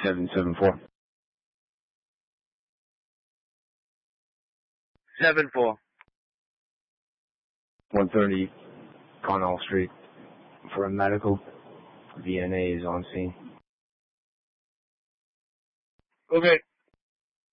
774. 7-4. 130 Connell Street for a medical. VNA is on scene. Okay.